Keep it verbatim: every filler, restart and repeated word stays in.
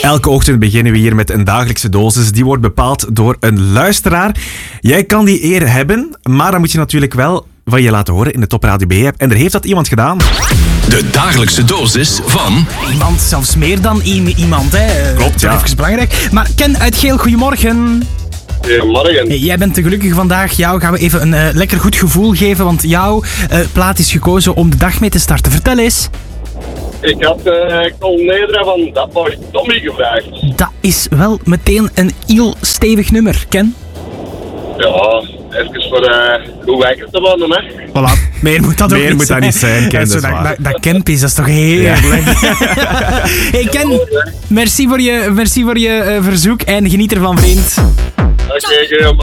Elke ochtend beginnen we hier met een dagelijkse dosis. Die wordt bepaald door een luisteraar. Jij kan die eer hebben, maar dan moet je natuurlijk wel van je laten horen in de Top Radio B-app. En er heeft dat iemand gedaan. De dagelijkse dosis van... Iemand, zelfs meer dan i- iemand, hè. Klopt, ja. Even belangrijk. Maar Ken uit Geel, goedemorgen. Goedemorgen. Hey, jij bent de gelukkige vandaag. Jou gaan we even een uh, lekker goed gevoel geven, want jouw uh, plaat is gekozen om de dag mee te starten. Vertel eens. Ik had uh, Col Nedra van Dat Boy Tommy gevraagd. Dat is wel meteen een heel stevig nummer, Ken. Ja, even voor uh, hoe wijker te worden, hè. Voilà. Meer moet dat ook Meer niet moet zijn. dat niet zijn, Ken, Ja, zo dat is dat, waar. dat, dat Kemp is, dat is toch heerlijk. Hey Ken, merci voor je, merci voor je uh, verzoek en geniet ervan, vriend. Oké, okay,